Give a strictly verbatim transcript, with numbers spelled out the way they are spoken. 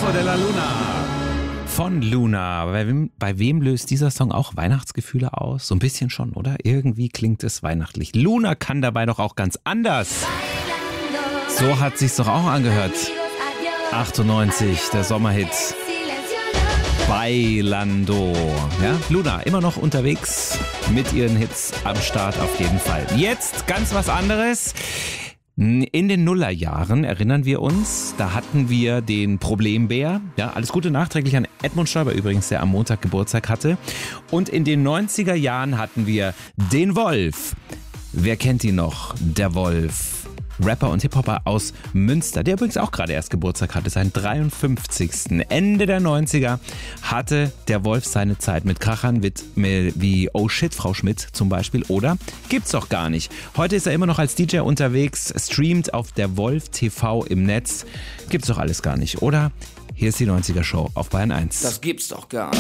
Schiffo della Luna von Luna. Bei wem, bei wem löst dieser Song auch Weihnachtsgefühle aus? So ein bisschen schon, oder? Irgendwie klingt es weihnachtlich. Luna kann dabei doch auch ganz anders. So hat sich's doch auch angehört. achtundneunzig, der Sommerhit. Bailando. Ja, Luna immer noch unterwegs mit ihren Hits am Start auf jeden Fall. Jetzt ganz was anderes. In den Nullerjahren erinnern wir uns, da hatten wir den Problembär. Ja, alles Gute nachträglich an Edmund Stoiber übrigens, der am Montag Geburtstag hatte. Und in den neunziger Jahren hatten wir den Wolf. Wer kennt ihn noch? Der Wolf. Rapper und Hip-Hopper aus Münster, der übrigens auch gerade erst Geburtstag hatte, seinen dreiundfünfzigsten Ende der neunziger hatte der Wolf seine Zeit mit Krachern wie Oh Shit, Frau Schmidt zum Beispiel oder Gibt's doch gar nicht. Heute ist er immer noch als D J unterwegs, streamt auf der Wolf T V im Netz. Gibt's doch alles gar nicht, oder? Hier ist die neunziger Show auf Bayern eins. Das gibt's doch gar nicht.